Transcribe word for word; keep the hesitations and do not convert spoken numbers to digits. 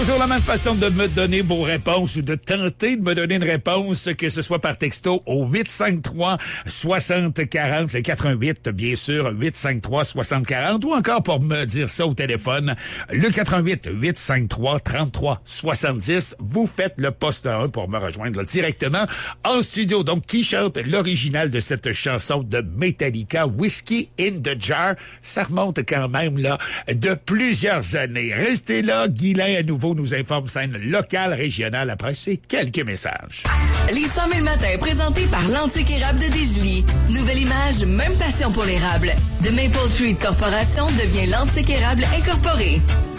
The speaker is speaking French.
Toujours la même façon de me donner vos réponses ou de tenter de me donner une réponse, que ce soit par texto au huit cinq trois soixante quarante, le quatre un huit, bien sûr, huit cinq trois soixante quarante, ou encore pour me dire ça au téléphone, le quatre un huit huit cinq trois trente-trois soixante-dix. Vous faites le poste un pour me rejoindre là, directement en studio. Donc, qui chante l'original de cette chanson de Metallica, Whiskey in the Jar? Ça remonte quand même là de plusieurs années. Restez là, Guylain à nouveau nous informe scène locale, régionale, après ces quelques messages. Les cent mille matins présentés par l'Antique Érable de Desjolies. Nouvelle image, même passion pour l'érable. The Maple Treat Corporation devient l'Antique Érable Incorporé.